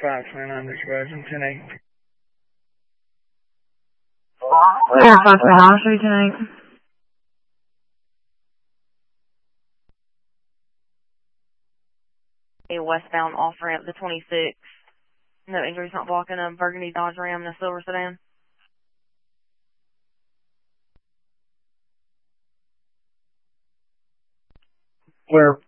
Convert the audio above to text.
529 dispatching 10-8. Yeah, 529, 310. A westbound off-ramp, the 26. No injuries, not blocking a burgundy Dodge Ram and a silver sedan. Where?